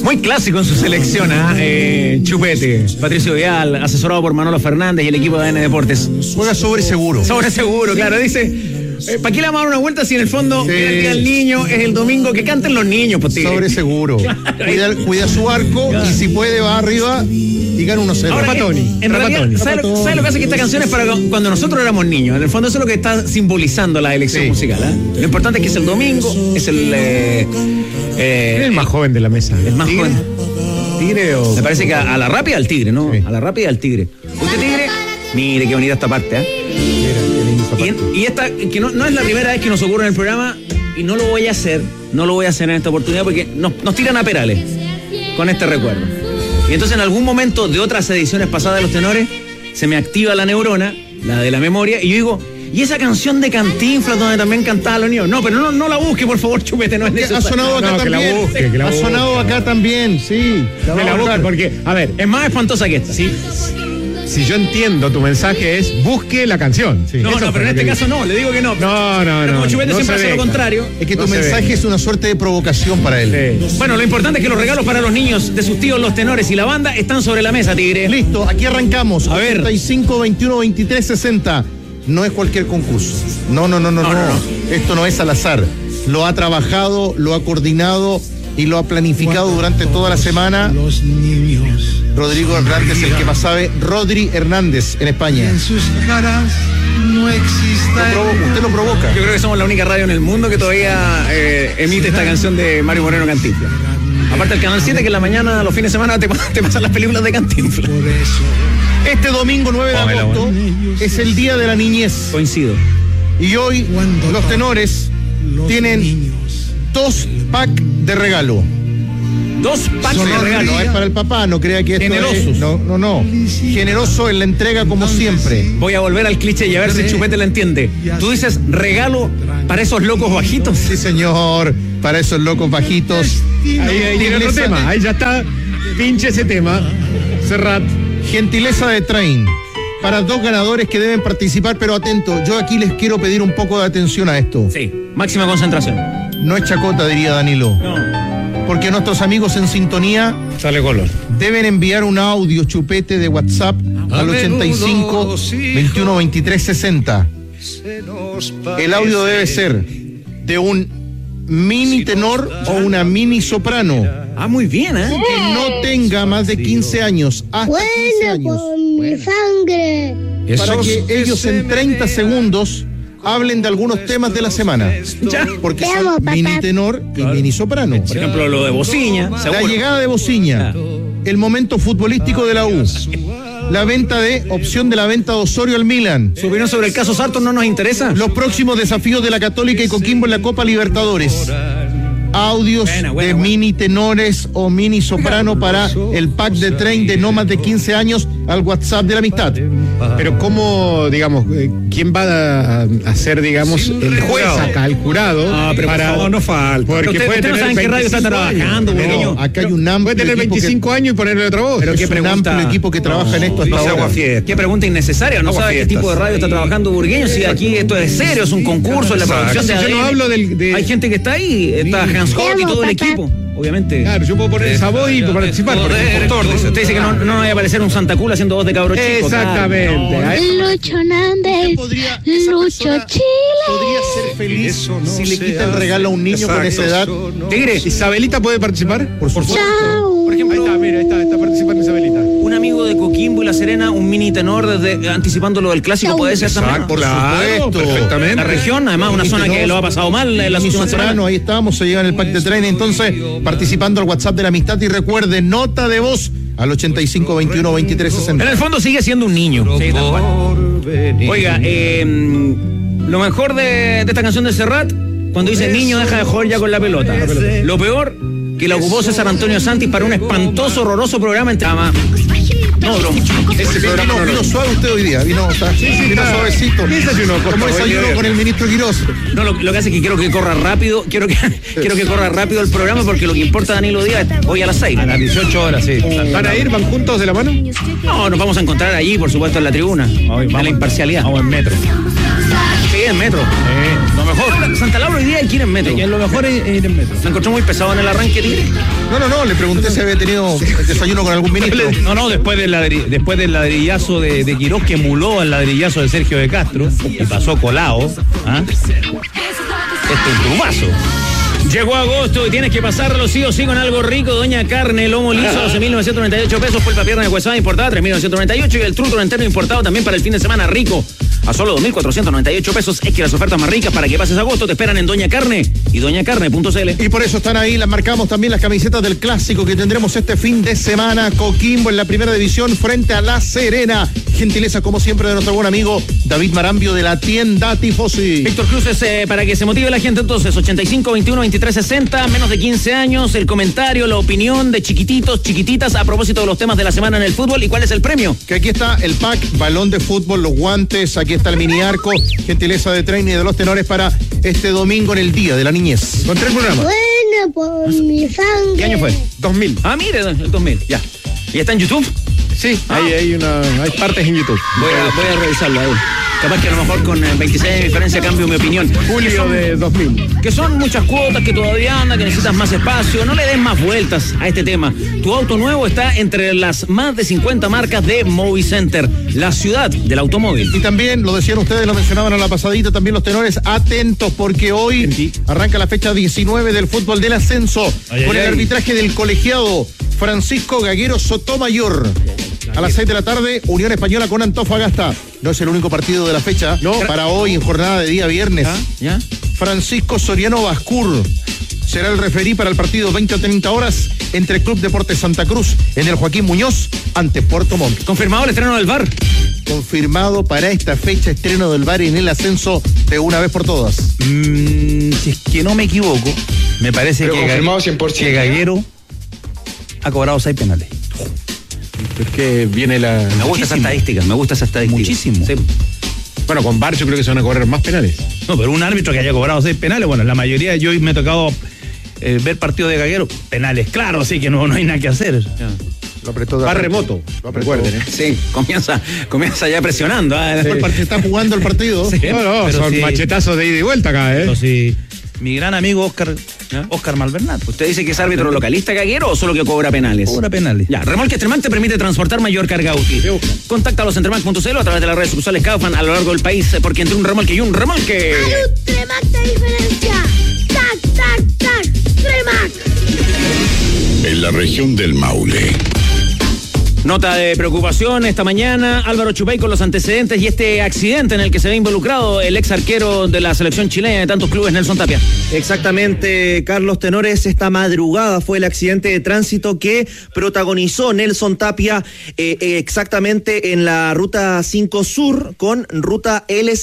Muy clásico en su selección, Chupete. Patricio Vidal, asesorado por Manolo Fernández y el equipo de ADN Deportes. Juega sobre seguro. Sobre seguro, claro. Dice, ¿para qué le vamos a dar una vuelta si en el fondo el día del niño es el domingo? Que canten los niños, pues, tío. Sobre seguro. Claro. Cuida su arco, claro. Y si puede va arriba y gana 1-0. Ahora, en realidad, ¿sabes lo que hace que esta canción es para cuando nosotros éramos niños? En el fondo eso es lo que está simbolizando la elección musical. Lo importante es que es el domingo, es el más joven de la mesa. El más joven. ¿Tigre o...? Me parece que a la rápida al tigre, ¿no? Sí. A la rápida al tigre. ¿Usted tigre? Mire qué bonita esta parte, Y esta, que no es la primera vez que nos ocurre en el programa, y no lo voy a hacer en esta oportunidad porque nos tiran a perales con este recuerdo. Y entonces en algún momento de otras ediciones pasadas de Los Tenores, se me activa la neurona, la de la memoria, y yo digo, ¿y esa canción de Cantinflas donde también cantaba los niños? No, pero no la busque, por favor, Chupete, no es necesario. Ha sonado acá también. Que la busque. Ha sonado acá también, sí. La busque porque, a ver, es más espantosa que esta. Sí. Si yo entiendo, tu mensaje es busque la canción. Sí. No, pero en este caso no, le digo que no. No. Como Chupete siempre hace lo contrario. Es que tu mensaje es una suerte de provocación para él. Sí. Bueno, lo importante es que los regalos para los niños de sus tíos, Los Tenores y la banda están sobre la mesa, tigre. Listo, aquí arrancamos. A ver. 85, 21, 23, 60. No es cualquier concurso. No. Esto no es al azar. Lo ha trabajado, lo ha coordinado y lo ha planificado durante toda la semana. Los niños. Rodrigo Hernández, el que más sabe. Rodri Hernández en España. En sus caras no exista. Usted lo provoca. Yo creo que somos la única radio en el mundo que todavía emite esta canción de Mario Moreno Cantinflas. Aparte el Canal 7, que en la mañana, los fines de semana, te pasan las películas de Cantinflas. Por eso. Este domingo 9 de agosto es el Día de la Niñez. Coincido. Y hoy los Tenores tienen 2 packs de regalo. 2 packs de regalo. No es para el papá, no crea que esto generosos. Es... No. Generoso en la entrega como siempre. Voy a volver al cliché y a ver si Chupete la entiende. Tú dices regalo para esos locos bajitos. Sí, señor, para esos locos bajitos. Ahí tiene otro tema, ahí ya está. Pinche ese tema. Serrat. Gentileza de Train. Para 2 ganadores que deben participar, pero atento, yo aquí les quiero pedir un poco de atención a esto. Sí, máxima concentración. No es chacota, diría Danilo. No. Porque nuestros amigos en sintonía sale color. Deben enviar un audio, Chupete, de WhatsApp al 85 21 23 60. El audio debe ser de un mini tenor o una mini soprano. Muy bien, que no tenga más de 15 años. Hasta 15 años. Mi sangre. Para que ellos en 30 segundos hablen de algunos temas de la semana. Ya. Porque son mini tenor y mini soprano. Por ejemplo, lo de Bociña. La llegada de Bociña. El momento futbolístico de la U. La venta opción de la venta de Osorio al Milan. ¿Su opinión sobre el caso Sartor no nos interesa? Los próximos desafíos de la Católica y Coquimbo en la Copa Libertadores. Audios de mini tenores o mini soprano para el pack de Train de no más de 15 años al WhatsApp de la amistad. Pero cómo, digamos, ¿quién va a hacer, digamos, el juez acá, el jurado? Pero para, por favor, no falta. Porque puede tener, no saben qué radio está trabajando, no, acá hay un amplio. Puede tener 25 años y ponerle otra voz. Pero qué pregunta, un amplio equipo que trabaja en esto hasta ahora. Qué pregunta innecesaria, no sabe qué tipo de radio está trabajando Burgueño, si aquí esto es serio, es un concurso, es la producción de ADN. Yo no hablo Hay gente que está ahí, está Hans Hock y todo el equipo. Obviamente. Claro, yo puedo poner esa voz y participar. Usted dice que no vaya a aparecer un Santa Cula haciendo voz de cabro chico. Exactamente. Lucho Nández, Lucho Chile. Podría ser feliz si le quita el regalo a un niño con esa edad. Tigre, ¿Isabelita puede participar? Por supuesto. Por ejemplo, ahí está participando Isabelita. Un amigo de Coquimbo y La Serena, un mini tenor anticipando lo del clásico, puede ser también. Por supuesto, perfectamente. La región, además, una zona que lo ha pasado mal en las últimas semanas. Ahí estamos, se lleva en el pack de tren. Entonces, participando al WhatsApp de la amistad y recuerde, nota de voz al 85 21 23 60. En el fondo sigue siendo un niño. Sí, tal cual. Oiga, lo mejor de esta canción de Serrat, cuando dice niño deja de jugar ya con la pelota. Lo peor, que la ocupó César Antonio Santis para un espantoso, horroroso programa entre... No, bro. Ese programa vino suave usted hoy día. Vino suavecito. Como desayuno con el ministro Quirós. No, lo que hace es que quiero que corra rápido. Quiero que corra rápido el programa porque lo que importa a Danilo Díaz es hoy a las 6. A las 18 horas, sí. ¿Van a ir? ¿Van juntos de la mano? No, nos vamos a encontrar allí, por supuesto, en la tribuna. A la imparcialidad. O en metro. Sí, en metro. Lo mejor. Santa Laura hoy día hay que ir en metro. Lo mejor es ir en metro. ¿Me encontró muy pesado en el arranque, Tigre? No, le pregunté si había tenido desayuno con algún ministro. No, después del ladrillazo de Quirós, que emuló al ladrillazo de Sergio de Castro y pasó colado. Este es un trubazo. Llegó agosto y tienes que pasarlo sí o sí con algo rico. Doña Carne, lomo liso, 12.998 pesos. Pulpa pierna de huesada importada, 3.998. Y el trutro entero importado también para el fin de semana rico, a solo 2.498 pesos. Es que las ofertas más ricas para que pases agosto te esperan en Doña Carne y doñacarne.cl. Y por eso están ahí, las marcamos también las camisetas del clásico que tendremos este fin de semana. Coquimbo en la primera división frente a La Serena. Gentileza, como siempre, de nuestro buen amigo David Marambio de la tienda Tifosi. Víctor Cruz, para que se motive la gente entonces, 85 21 23 60, menos de 15 años, el comentario, la opinión de chiquititos, chiquititas a propósito de los temas de la semana en el fútbol. ¿Y cuál es el premio? Que aquí está el pack, balón de fútbol, los guantes, aquí está el mini arco, gentileza de training de los tenores para este domingo en el Día de la Niñez. Con 3 programas. Bueno, por mi sangre. ¿Qué año fue? 2000. Ah, mire, el 2000, ya. ¿Y está en YouTube? Sí, hay partes en YouTube. Voy a revisarlo ahí. Capaz que a lo mejor con 26 de diferencia cambio mi opinión. Julio de 2000. Que son muchas cuotas, que todavía anda, que necesitas más espacio. No le des más vueltas a este tema. Tu auto nuevo está entre las más de 50 marcas de Movicenter, la ciudad del automóvil. Y también, lo decían ustedes, lo mencionaban a la pasadita, también los tenores, atentos, porque hoy arranca la fecha 19 del fútbol del ascenso, con el arbitraje del colegiado Francisco Gaguero Sotomayor. A las 6 de la tarde, Unión Española con Antofagasta. No es el único partido de la fecha. No. Para hoy, en jornada de día viernes. ¿Ya? Francisco Soriano Bascur será el referí para el partido 20 a 30 horas entre Club Deportes Santa Cruz en el Joaquín Muñoz ante Puerto Montt. ¿Confirmado el estreno del VAR? Confirmado para esta fecha estreno del VAR en el ascenso de una vez por todas. Si es que no me equivoco, me parece que Gaguero ha cobrado 6 penales. Es que viene la... Me gusta esa estadística. Muchísimo. Sí. Bueno, con VAR yo creo que se van a correr más penales. No, pero un árbitro que haya cobrado 6 penales, bueno, la mayoría, yo me he tocado ver partidos de Gaguero, penales, claro, así que no hay nada que hacer. Lo apretó VAR remoto, recuerden. Sí, comienza ya presionando. Después se está jugando el partido. Sí, no, son sí, machetazos de ida y vuelta acá, Pero sí, mi gran amigo Oscar Malvernat. ¿Usted dice que es árbitro localista Gaguero o solo que cobra penales? Cobra penales. Ya, Remolque Extremac te permite transportar mayor carga útil. Contáctalos en Tremac.cl o a través de las redes sociales Kaufman a lo largo del país, porque entre un remolque y un remolque... Hay un Tremac de diferencia. ¡Tac, tac, tac! ¡Tremac! En la región del Maule. Nota de preocupación esta mañana, Álvaro Chupay con los antecedentes y este accidente en el que se ve involucrado el ex arquero de la selección chilena de tantos clubes, Nelson Tapia. Exactamente, Carlos Tenores, esta madrugada fue el accidente de tránsito que protagonizó Nelson Tapia exactamente en la ruta 5 Sur con ruta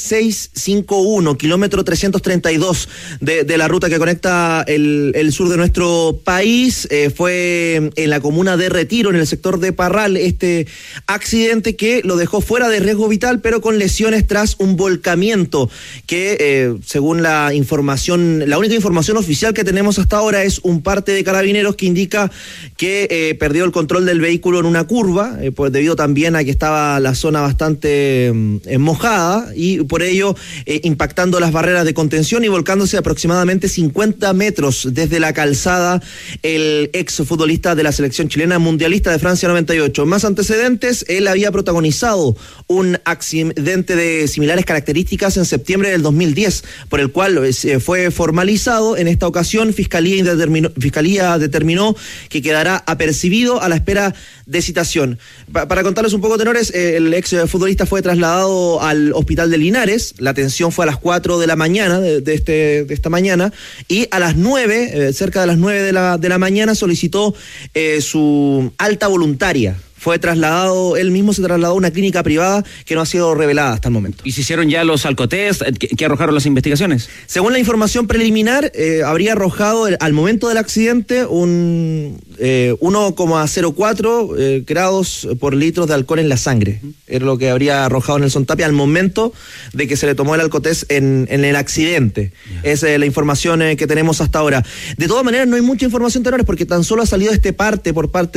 L651, kilómetro 332 de la ruta que conecta el sur de nuestro país. Fue en la comuna de Retiro, en el sector de Parral, este accidente que lo dejó fuera de riesgo vital, pero con lesiones tras un volcamiento que, según la única información oficial que tenemos hasta ahora es un parte de Carabineros que indica que perdió el control del vehículo en una curva, pues debido también a que estaba la zona bastante mojada y por ello impactando las barreras de contención y volcándose aproximadamente 50 metros desde la calzada el ex futbolista de la selección chilena mundialista de Francia 98. Más antecedentes, él había protagonizado un accidente de similares características en septiembre del 2010, por el cual fue formalizado. En esta ocasión, Fiscalía determinó que quedará apercibido a la espera de citación. Para contarles un poco, tenores, el ex futbolista fue trasladado al hospital de Linares. La atención fue a las 4 de la mañana de esta mañana, y a las 9, cerca de las 9 de la mañana, solicitó su alta voluntaria. Él mismo se trasladó a una clínica privada que no ha sido revelada hasta el momento. ¿Y se hicieron ya los alcotest? ¿Qué arrojaron las investigaciones? Según la información preliminar, habría arrojado al momento del accidente 1,04 grados por litro de alcohol en la sangre. Era lo que habría arrojado Nelson Tapia al momento de que se le tomó el alcotés en el accidente. Esa es la información que tenemos hasta ahora. De todas maneras, no hay mucha información, Tenores, porque tan solo ha salido parte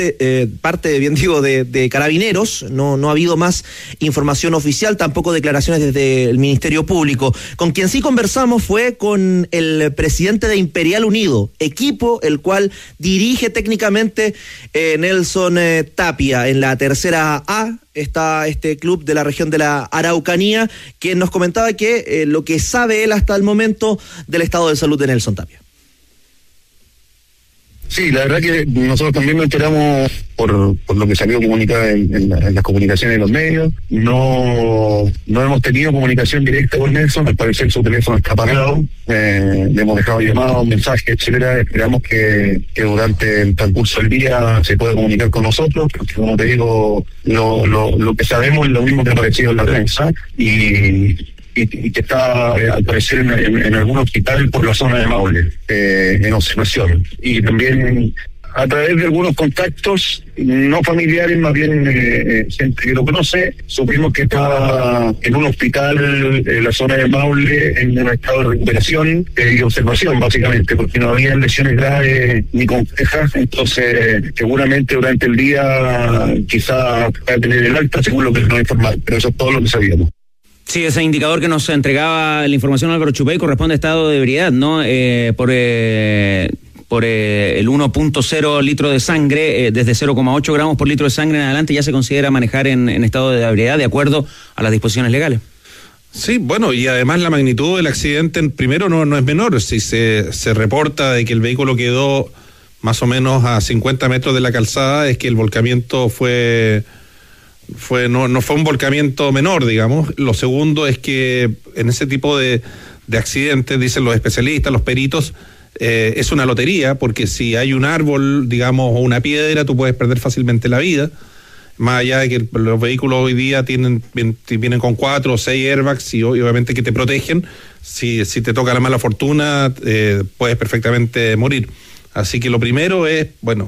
de Carabineros. No ha habido más información oficial, tampoco declaraciones desde el Ministerio Público. Con quien sí conversamos fue con el presidente de Imperial Unido, equipo el cual dirige técnicamente Nelson Tapia. En la tercera A está este club de la región de la Araucanía, que nos comentaba que lo que sabe él hasta el momento del estado de salud de Nelson Tapia. Sí, la verdad que nosotros también nos enteramos por lo que salió comunicado en las comunicaciones de los medios. No hemos tenido comunicación directa con Nelson, al parecer su teléfono está apagado, le hemos dejado llamados, mensajes, etcétera. Esperamos que durante el transcurso del día se pueda comunicar con nosotros, porque como te digo, lo que sabemos es lo mismo que ha aparecido en la prensa y que está al parecer en algún hospital por la zona de Maule, en observación. Y también a través de algunos contactos no familiares, más bien gente que lo conoce, supimos que está en un hospital en la zona de Maule en un estado de recuperación y observación, básicamente, porque no había lesiones graves ni complejas. Entonces seguramente durante el día quizá va a tener el alta, según lo que nos informaron, pero eso es todo lo que sabíamos. Sí, ese indicador que nos entregaba la información Álvaro Chupey corresponde a estado de ebriedad, ¿no? Por el 1.0 litro de sangre, desde 0,8 gramos por litro de sangre en adelante ya se considera manejar en estado de ebriedad de acuerdo a las disposiciones legales. Sí, bueno, y además la magnitud del accidente primero no es menor. Si se reporta de que el vehículo quedó más o menos a 50 metros de la calzada, es que el volcamiento no fue un volcamiento menor, digamos. Lo segundo es que en ese tipo de accidentes, dicen los especialistas, los peritos, es una lotería, porque si hay un árbol, digamos, o una piedra, tú puedes perder fácilmente la vida. Más allá de que los vehículos hoy día vienen con 4 o 6 airbags y obviamente que te protegen, si te toca la mala fortuna, puedes perfectamente morir. Así que lo primero es, bueno,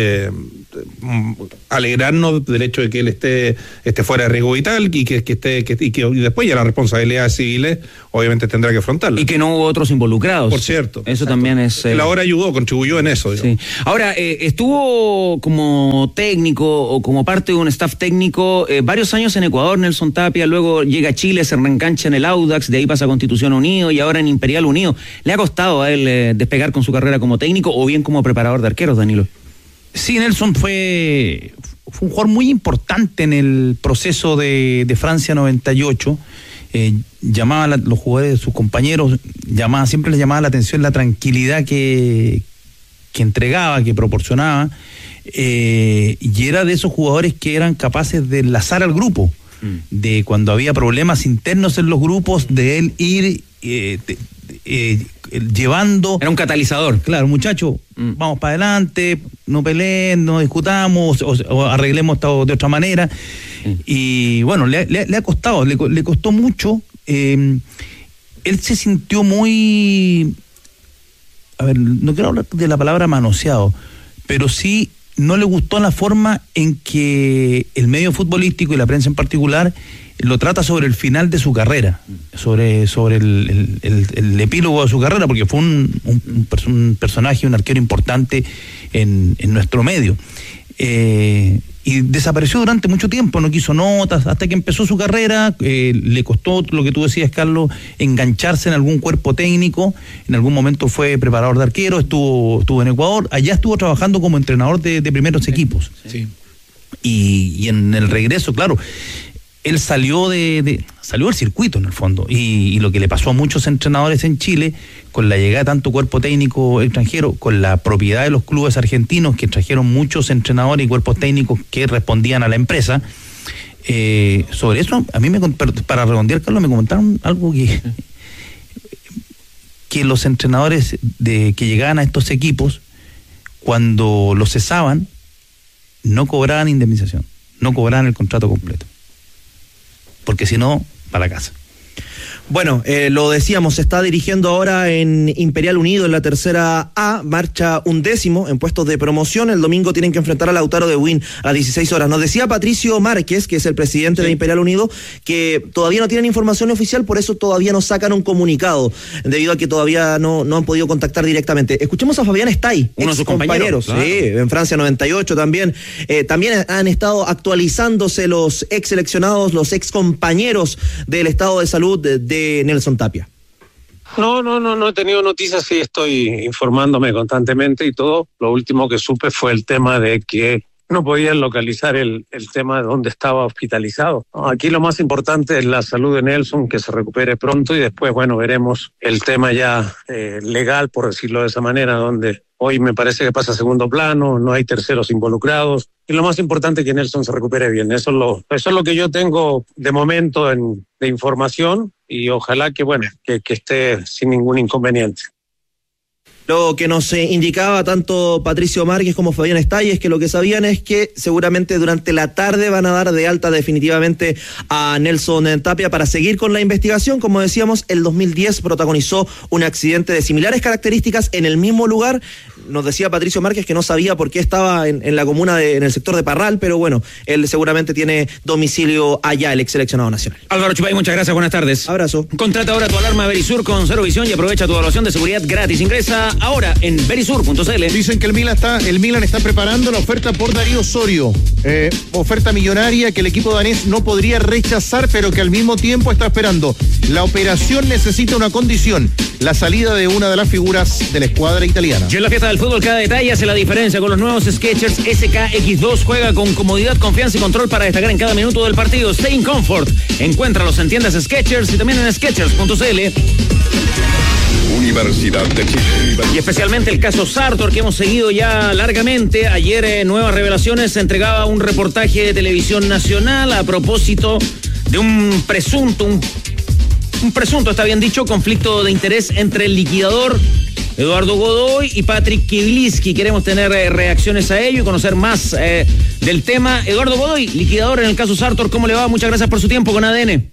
alegrarnos del hecho de que él esté fuera de riesgo vital y que después ya las responsabilidades civiles obviamente tendrá que afrontarlas. Y que no hubo otros involucrados. Por cierto. Eso exacto. También es... Él ahora contribuyó en eso. Sí. Ahora, estuvo como técnico o como parte de un staff técnico varios años en Ecuador, Nelson Tapia, luego llega a Chile, se reengancha en el Audax, de ahí pasa a Constitución Unido y ahora en Imperial Unido. ¿Le ha costado a él despegar con su carrera como técnico o bien como preparador de arqueros, Danilo? Sí, Nelson fue un jugador muy importante en el proceso de Francia 98. Llamaba a los jugadores, sus compañeros, siempre les llamaba la atención la tranquilidad que entregaba, que proporcionaba, y era de esos jugadores que eran capaces de enlazar al grupo, de cuando había problemas internos en los grupos, de él ir llevando... Era un catalizador. Claro, muchachos, vamos para adelante, no peleen, no discutamos, o arreglemos esto de otra manera. Y bueno, le ha costado, le costó mucho. Él se sintió muy... A ver, no quiero hablar de la palabra manoseado, pero sí no le gustó la forma en que el medio futbolístico y la prensa en particular lo trata sobre el final de su carrera, sobre el epílogo de su carrera, porque fue un personaje, un arquero importante en nuestro medio. Y desapareció durante mucho tiempo, no quiso notas, hasta que empezó su carrera. Le costó, lo que tú decías, Carlos, engancharse en algún cuerpo técnico. En algún momento fue preparador de arquero, estuvo en Ecuador, allá estuvo trabajando como entrenador de primeros equipos. Sí. Y en el regreso, claro, él salió del circuito en el fondo, y lo que le pasó a muchos entrenadores en Chile, con la llegada de tanto cuerpo técnico extranjero, con la propiedad de los clubes argentinos que trajeron muchos entrenadores y cuerpos técnicos que respondían a la empresa, sobre eso a mí para redondear, Carlos, me comentaron algo que los entrenadores que llegaban a estos equipos, cuando los cesaban, no cobraban indemnización, no cobraban el contrato completo, porque si no, para la casa. Bueno, lo decíamos, se está dirigiendo ahora en Imperial Unido, en la tercera A, marcha 11º en puestos de promoción. El domingo tienen que enfrentar a Lautaro de Buin a las 16 horas. Nos decía Patricio Márquez, que es el presidente de Imperial Unido, que todavía no tienen información oficial, por eso todavía no sacan un comunicado, debido a que todavía no han podido contactar directamente. Escuchemos a Fabián Stay, uno de sus compañeros. Claro. Sí, en Francia 98 también. También han estado actualizándose los ex seleccionados, los ex compañeros del estado de salud de Nelson Tapia. No he tenido noticias, sí estoy informándome constantemente y todo. Lo último que supe fue el tema de que no podían localizar el tema de dónde estaba hospitalizado. Aquí lo más importante es la salud de Nelson, que se recupere pronto, y después, bueno, veremos el tema ya legal, por decirlo de esa manera, donde hoy me parece que pasa a segundo plano, no hay terceros involucrados, y lo más importante es que Nelson se recupere bien. Eso es lo que yo tengo de momento de información, y ojalá que, bueno, que esté sin ningún inconveniente. Lo que nos indicaba tanto Patricio Márquez como Fabián Stay es que lo que sabían es que seguramente durante la tarde van a dar de alta definitivamente a Nelson Tapia para seguir con la investigación. Como decíamos, el 2010 protagonizó un accidente de similares características en el mismo lugar. Nos decía Patricio Márquez que no sabía por qué estaba en la comuna en el sector de Parral, pero bueno, él seguramente tiene domicilio allá, el ex seleccionado nacional. Álvaro Chupay, muchas gracias, buenas tardes. Abrazo. Contrata ahora tu alarma Verisur con Cero Visión y aprovecha tu evaluación de seguridad gratis. Ingresa ahora en verisur.cl. Dicen que el Milan está preparando la oferta por Darío Osorio, oferta millonaria que el equipo danés no podría rechazar, pero que al mismo tiempo está esperando. La operación necesita una condición: la salida de una de las figuras de la escuadra italiana. Y en la fiesta del fútbol cada detalle hace la diferencia con los nuevos Skechers SKX2. Juega con comodidad, confianza y control para destacar en cada minuto del partido. Stay in comfort. Encuéntralos en tiendas Skechers y también en Skechers.cl. Universidad de Chile. Y especialmente el caso Sartor, que hemos seguido ya largamente. Ayer, nuevas revelaciones, se entregaba un reportaje de Televisión Nacional a propósito de un presunto, está bien dicho, conflicto de interés entre el liquidador Eduardo Godoy y Patrick Kivliski. Queremos tener reacciones a ello y conocer más del tema. Eduardo Godoy, liquidador en el caso Sartor, ¿cómo le va? Muchas gracias por su tiempo con ADN.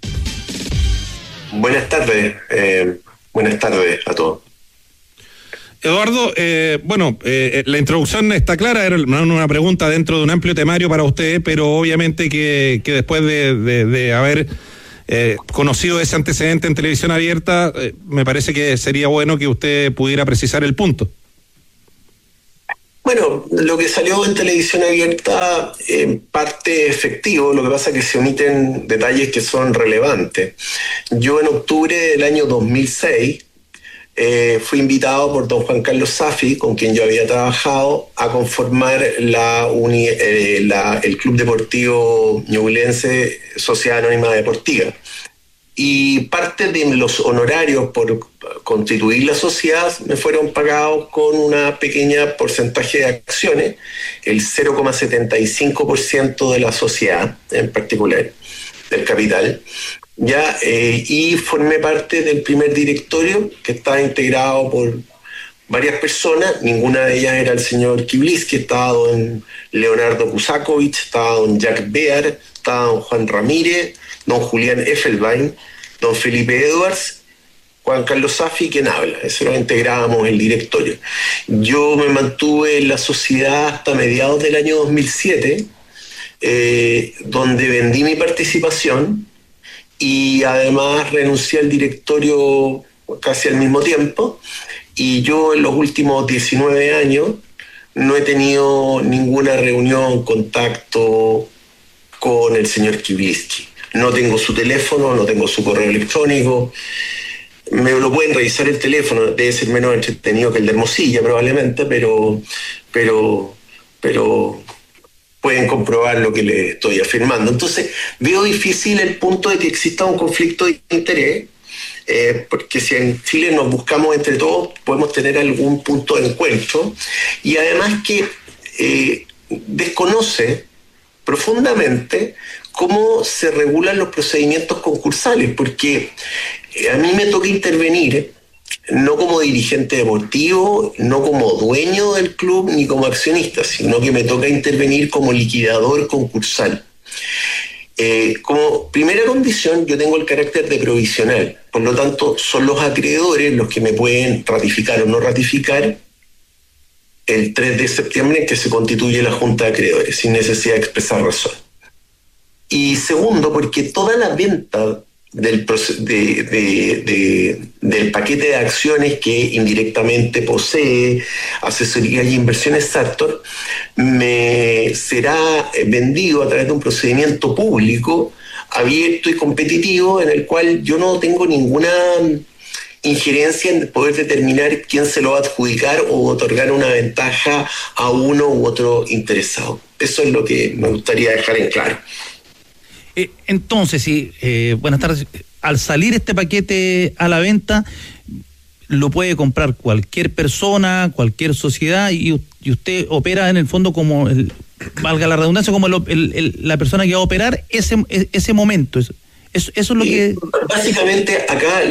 Buenas tardes. Buenas tardes a todos. Eduardo, la introducción está clara, era una pregunta dentro de un amplio temario para usted, pero obviamente que después de haber conocido ese antecedente en televisión abierta, me parece que sería bueno que usted pudiera precisar el punto. Bueno, lo que salió en televisión abierta en parte efectivo, lo que pasa es que se omiten detalles que son relevantes. Yo en octubre del año 2006 fui invitado por don Juan Carlos Safi, con quien yo había trabajado, a conformar el Club Deportivo Ñublense Sociedad Anónima Deportiva. Y parte de los honorarios por constituir la sociedad me fueron pagados con una pequeña porcentaje de acciones, el 0,75% de la sociedad en particular, del capital. Y formé parte del primer directorio, que estaba integrado por varias personas. Ninguna de ellas era el señor Kivliski, estaba don Leonardo Kusakovic, estaba don Jack Bear, estaba don Juan Ramírez, don Julián Effelbein, don Felipe Edwards, Juan Carlos Safi, quien habla. Eso lo integrábamos el directorio. Yo me mantuve en la sociedad hasta mediados del año 2007, donde vendí mi participación y además renuncié al directorio casi al mismo tiempo. Y yo en los últimos 19 años no he tenido ninguna reunión, contacto con el señor Kivliski. No tengo su teléfono, no tengo su correo electrónico. Me lo pueden revisar el teléfono, debe ser menos entretenido que el de Hermosilla probablemente, pero pueden comprobar lo que le estoy afirmando. Entonces, veo difícil el punto de que exista un conflicto de interés, porque si en Chile nos buscamos entre todos, podemos tener algún punto de encuentro, y además que desconoce profundamente cómo se regulan los procedimientos concursales, porque a mí me toca intervenir no como dirigente deportivo, no como dueño del club, ni como accionista, sino que me toca intervenir como liquidador concursal. Como primera condición, yo tengo el carácter de provisional. Por lo tanto, son los acreedores los que me pueden ratificar o no ratificar el 3 de septiembre en que se constituye la Junta de Acreedores, sin necesidad de expresar razón. Y segundo, porque toda la venta del paquete de acciones que indirectamente posee Asesorías y Inversiones Sartor me será vendido a través de un procedimiento público, abierto y competitivo, en el cual yo no tengo ninguna injerencia en poder determinar quién se lo va a adjudicar o otorgar una ventaja a uno u otro interesado. Eso es lo que me gustaría dejar en claro. Entonces, buenas tardes. Al salir este paquete a la venta, lo puede comprar cualquier persona, cualquier sociedad, y usted opera en el fondo como, valga la redundancia, como la persona que va a operar ese momento. Eso es lo que... Básicamente acá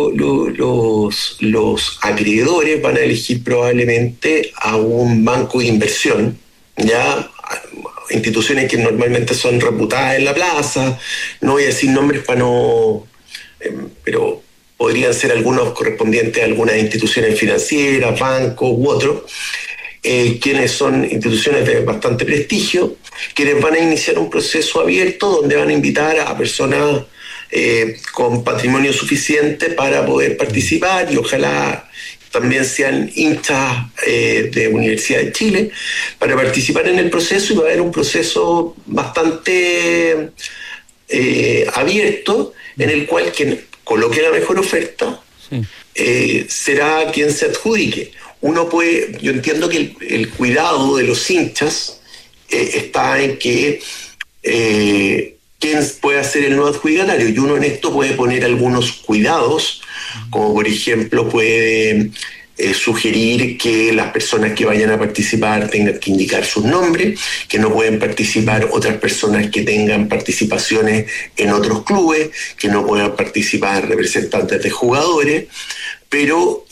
los acreedores van a elegir probablemente a un banco de inversión, ya instituciones que normalmente son reputadas en la plaza, no voy a decir nombres para no... pero podrían ser algunos correspondientes a algunas instituciones financieras, bancos u otros, quienes son instituciones de bastante prestigio, quienes van a iniciar un proceso abierto donde van a invitar a personas con patrimonio suficiente para poder participar, y ojalá también sean hinchas de Universidad de Chile, para participar en el proceso, y va a haber un proceso bastante abierto, en el cual quien coloque la mejor oferta será quien se adjudique. Yo entiendo que el cuidado de los hinchas está en que quién puede ser el nuevo adjudicatario, y uno en esto puede poner algunos cuidados, como por ejemplo puede sugerir que las personas que vayan a participar tengan que indicar sus nombres, que no pueden participar otras personas que tengan participaciones en otros clubes, que no puedan participar representantes de jugadores, pero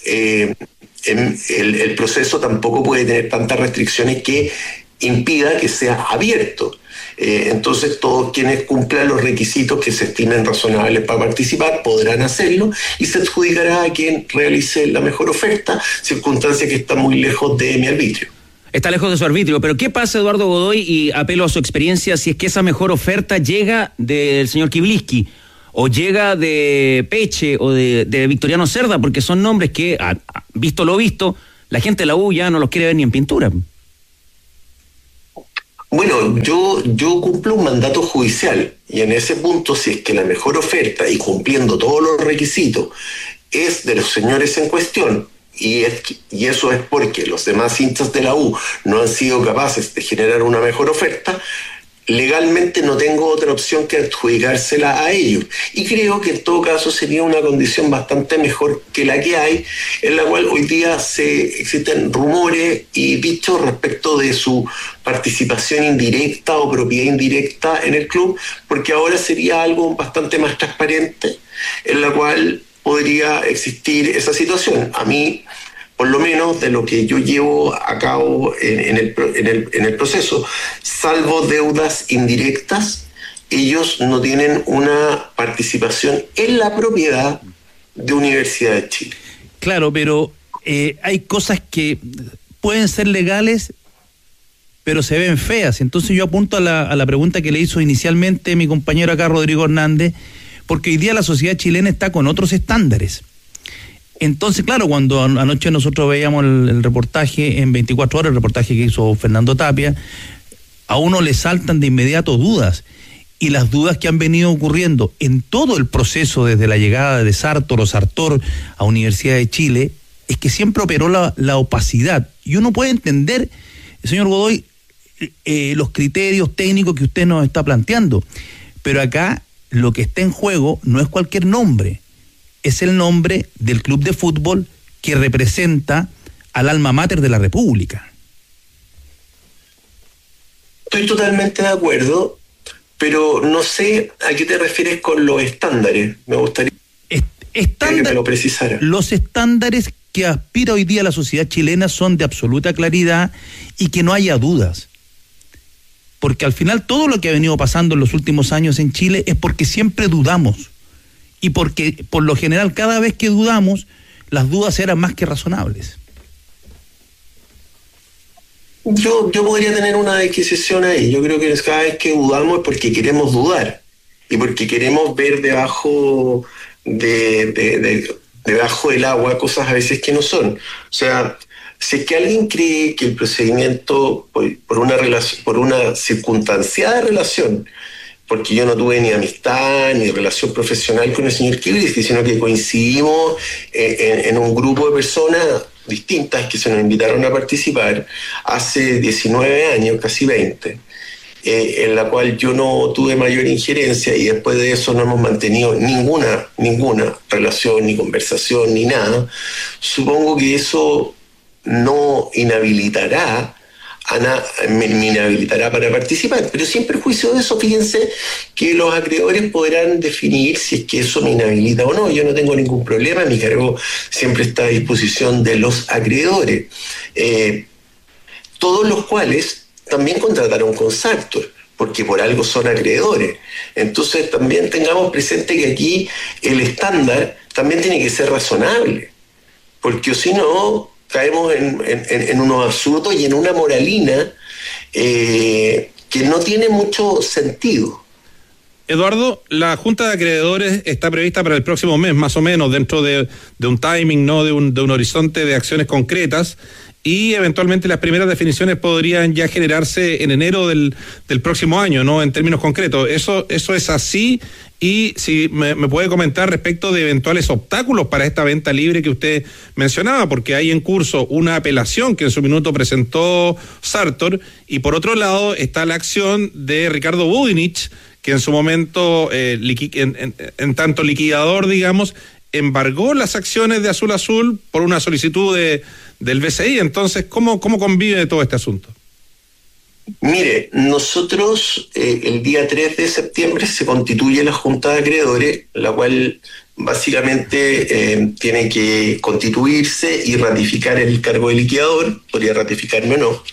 el proceso tampoco puede tener tantas restricciones que impida que sea abierto. Entonces todos quienes cumplan los requisitos que se estimen razonables para participar podrán hacerlo, y se adjudicará a quien realice la mejor oferta, circunstancia que está muy lejos de mi arbitrio. Está lejos de su arbitrio, pero ¿qué pasa, Eduardo Godoy, y apelo a su experiencia, si es que esa mejor oferta llega del señor Kibliski, o llega de Peche, o de Victoriano Cerda? Porque son nombres que, visto lo visto, la gente de la U ya no los quiere ver ni en pintura. Bueno, yo cumplo un mandato judicial, y en ese punto, si es que la mejor oferta, y cumpliendo todos los requisitos, es de los señores en cuestión, y eso es porque los demás hinchas de la U no han sido capaces de generar una mejor oferta, legalmente no tengo otra opción que adjudicársela a ellos. Y creo que en todo caso sería una condición bastante mejor que la que hay, en la cual hoy día existen rumores y dichos respecto de su participación indirecta o propiedad indirecta en el club, porque ahora sería algo bastante más transparente, en la cual podría existir esa situación. A mí, por lo menos de lo que yo llevo a cabo en el proceso, salvo deudas indirectas, ellos no tienen una participación en la propiedad de Universidad de Chile. Claro, pero hay cosas que pueden ser legales, pero se ven feas. Entonces yo apunto a la pregunta que le hizo inicialmente mi compañero acá, Rodrigo Hernández, porque hoy día la sociedad chilena está con otros estándares. Entonces, claro, cuando anoche nosotros veíamos el reportaje en 24 horas, el reportaje que hizo Fernando Tapia, a uno le saltan de inmediato dudas, y las dudas que han venido ocurriendo en todo el proceso desde la llegada de Sartor o Sartor a Universidad de Chile, es que siempre operó la opacidad. Y uno puede entender, señor Godoy, los criterios técnicos que usted nos está planteando, pero acá lo que está en juego no es cualquier nombre, es el nombre del club de fútbol que representa al alma mater de la República. Estoy totalmente de acuerdo, pero no sé a qué te refieres con los estándares. Me gustaría que me lo precisara. Los estándares que aspira hoy día la sociedad chilena son de absoluta claridad y que no haya dudas. porque al final todo lo que ha venido pasando en los últimos años en Chile es porque siempre dudamos, y porque por lo general cada vez que dudamos, las dudas eran más que razonables. Yo podría tener una adquisición ahí. Yo creo que cada vez que dudamos es porque queremos dudar y porque queremos ver debajo debajo del agua cosas a veces que no son. O sea, si es que alguien cree que el procedimiento por una circunstanciada relación, porque yo no tuve ni amistad ni relación profesional con el señor Kibrisky, sino que coincidimos en un grupo de personas distintas que se nos invitaron a participar hace 19 años, casi 20, en la cual yo no tuve mayor injerencia, y después de eso no hemos mantenido ninguna relación, ni conversación, ni nada. Supongo que eso no inhabilitará me inhabilitará para participar, pero sin perjuicio de eso, fíjense que los acreedores podrán definir si es que eso me inhabilita o no. Yo no tengo ningún problema, mi cargo siempre está a disposición de los acreedores, todos los cuales también contrataron con Sartor, porque por algo son acreedores. Entonces también tengamos presente que aquí el estándar también tiene que ser razonable, porque si no caemos en unos absurdos y en una moralina que no tiene mucho sentido. Eduardo, la Junta de Acreedores está prevista para el próximo mes, más o menos, dentro de un timing, ¿no? de un horizonte de acciones concretas, y eventualmente las primeras definiciones podrían ya generarse en enero del próximo año, ¿no? En términos concretos. ¿Eso es así? Y si me puede comentar respecto de eventuales obstáculos para esta venta libre que usted mencionaba, porque hay en curso una apelación que en su minuto presentó Sartor, y por otro lado está la acción de Ricardo Budinich, que en su momento, en tanto liquidador, digamos, embargó las acciones de Azul Azul por una solicitud del BCI. Entonces, ¿cómo convive todo este asunto? Mire, nosotros el día 3 de septiembre se constituye la Junta de Acreedores, la cual básicamente tiene que constituirse y ratificar el cargo de liquidador, podría ratificarme o no,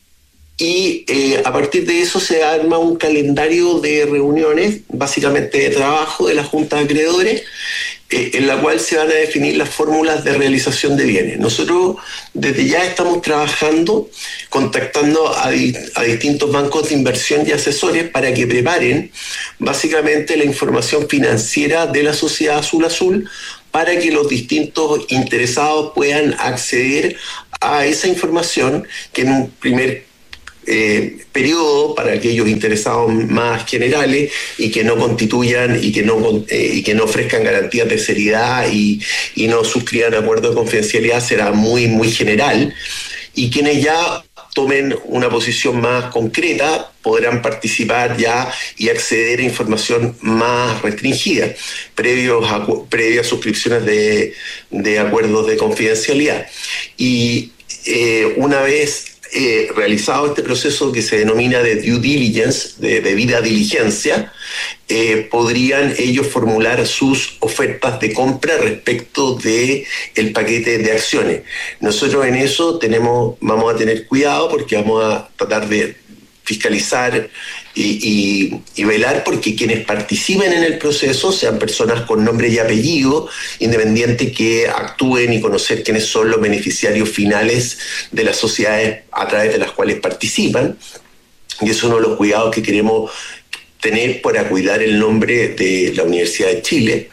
y a partir de eso se arma un calendario de reuniones, básicamente de trabajo de la Junta de Acreedores, en la cual se van a definir las fórmulas de realización de bienes. Nosotros desde ya estamos trabajando, contactando a distintos bancos de inversión y asesores para que preparen básicamente la información financiera de la sociedad Azul Azul, para que los distintos interesados puedan acceder a esa información, que en un primer periodo, para aquellos interesados más generales y que no constituyan y que no ofrezcan garantías de seriedad y no suscriban acuerdos de confidencialidad, será muy, muy general, y quienes ya tomen una posición más concreta podrán participar ya y acceder a información más restringida, previas suscripciones de acuerdos de confidencialidad. Y una vez realizado este proceso que se denomina de due diligence, de debida diligencia, podrían ellos formular sus ofertas de compra respecto de el paquete de acciones. Nosotros en eso vamos a tener cuidado, porque vamos a tratar de fiscalizar y velar porque quienes participen en el proceso sean personas con nombre y apellido, independiente que actúen, y conocer quiénes son los beneficiarios finales de las sociedades a través de las cuales participan. Y es uno de los cuidados que queremos tener para cuidar el nombre de la Universidad de Chile.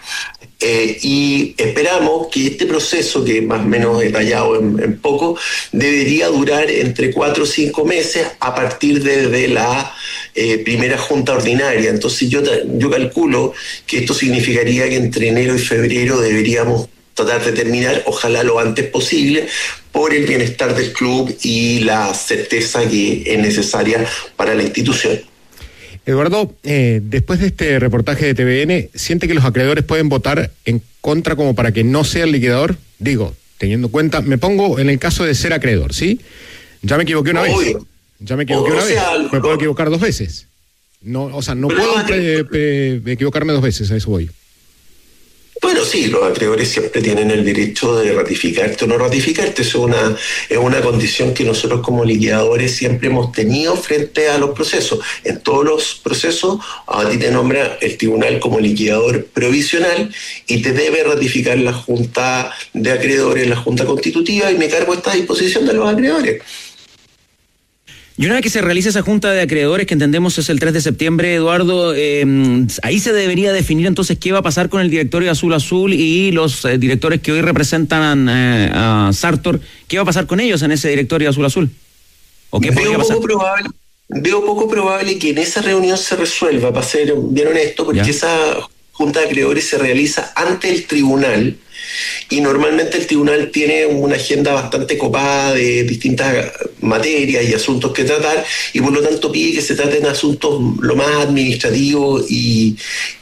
Y esperamos que este proceso, que más o menos detallado en poco, debería durar entre 4 o 5 meses a partir de la primera junta ordinaria. Entonces yo calculo que esto significaría que entre enero y febrero deberíamos tratar de terminar, ojalá lo antes posible, por el bienestar del club y la certeza que es necesaria para la institución. Eduardo, después de este reportaje de TVN, ¿siente que los acreedores pueden votar en contra como para que no sea el liquidador? Digo, teniendo en cuenta, me pongo en el caso de ser acreedor, ¿sí? Ya me equivoqué una vez. Me puedo equivocar 2 veces. No, o sea, no puedo equivocarme 2 veces, a eso voy. Bueno, Bueno, sí, los acreedores siempre tienen el derecho de ratificarte o no ratificarte. Eso es una condición que nosotros como liquidadores siempre hemos tenido frente a los procesos. En todos los procesos a ti te nombra el tribunal como liquidador provisional y te debe ratificar la Junta de Acreedores, la Junta Constitutiva, y me cargo a esta disposición de los acreedores. Y una vez que se realice esa junta de acreedores, que entendemos es el 3 de septiembre, Eduardo, ahí se debería definir entonces qué va a pasar con el directorio de Azul Azul y los directores que hoy representan a Sartor. ¿Qué va a pasar con ellos en ese directorio de Azul Azul? ¿O qué podría pasar? Veo poco probable que en esa reunión se resuelva, para ser bien honesto, porque esa junta de acreedores se realiza ante el tribunal. Y normalmente el tribunal tiene una agenda bastante copada de distintas materias y asuntos que tratar, y por lo tanto pide que se traten asuntos lo más administrativos y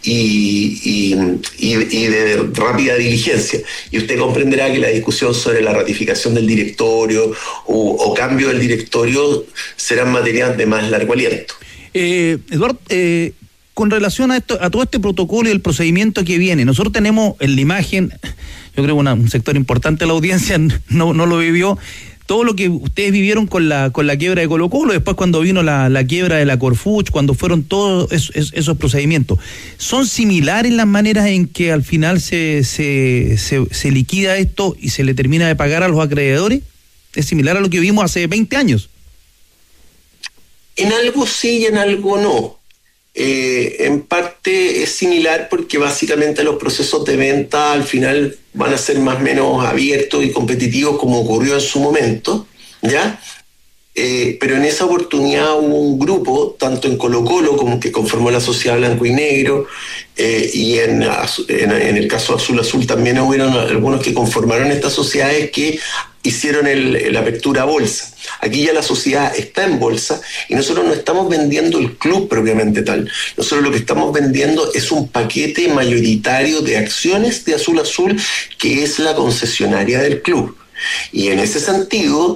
de rápida diligencia. Y usted comprenderá que la discusión sobre la ratificación del directorio o cambio del directorio serán materias de más largo aliento. Eduardo, con relación a todo este protocolo y el procedimiento que viene, nosotros tenemos en la imagen, yo creo que un sector importante de la audiencia no lo vivió, todo lo que ustedes vivieron con la quiebra de Colo-Colo, después cuando vino la quiebra de la Corfuch, cuando fueron todos esos procedimientos. ¿Son similares las maneras en que al final se liquida esto y se le termina de pagar a los acreedores? ¿Es similar a lo que vimos hace 20 años? En algo sí y en algo no. En parte es similar porque básicamente los procesos de venta al final van a ser más o menos abiertos y competitivos como ocurrió en su momento, ¿ya? Pero en esa oportunidad hubo un grupo, tanto en Colo-Colo como que conformó la sociedad Blanco y Negro, y en el caso Azul Azul también hubieron algunos que conformaron estas sociedades que hicieron la apertura a bolsa. Aquí ya la sociedad está en bolsa y nosotros no estamos vendiendo el club propiamente tal. Nosotros lo que estamos vendiendo es un paquete mayoritario de acciones de Azul Azul, que es la concesionaria del club. Y en ese sentido,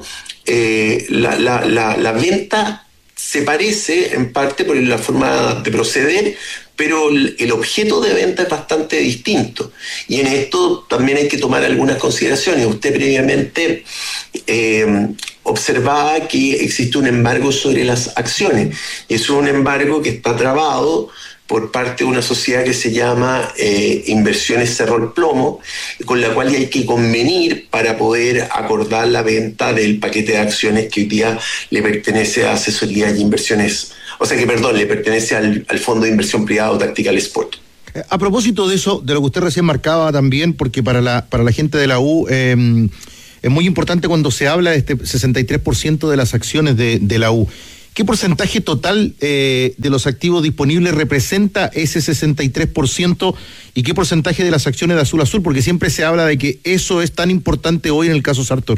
la venta se parece en parte por la forma de proceder, pero el objeto de venta es bastante distinto. Y en esto también hay que tomar algunas consideraciones. Usted previamente observaba que existe un embargo sobre las acciones. Es un embargo que está trabado por parte de una sociedad que se llama Inversiones Cerro el Plomo, con la cual hay que convenir para poder acordar la venta del paquete de acciones que hoy día le pertenece a Asesoría y Inversiones, le pertenece al Fondo de Inversión Privado Tactical Sport. A propósito de eso, de lo que usted recién marcaba también, porque para la gente de la U es muy importante cuando se habla de este 63% de las acciones de la U. ¿Qué porcentaje total de los activos disponibles representa ese 63% y qué porcentaje de las acciones de Azul Azul? Porque siempre se habla de que eso es tan importante hoy en el caso Sartor.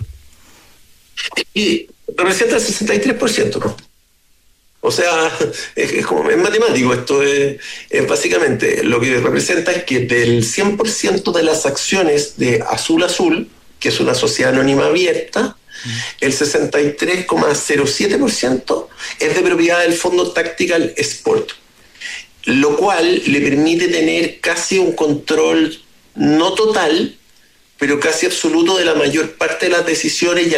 Y representa el 63%, ¿no? O sea, es matemático. Esto es básicamente lo que representa es que del 100% de las acciones de Azul Azul, que es una sociedad anónima abierta, el 63,07% es de propiedad del Fondo Tactical Sport, lo cual le permite tener casi un control no total, pero casi absoluto de la mayor parte de las decisiones y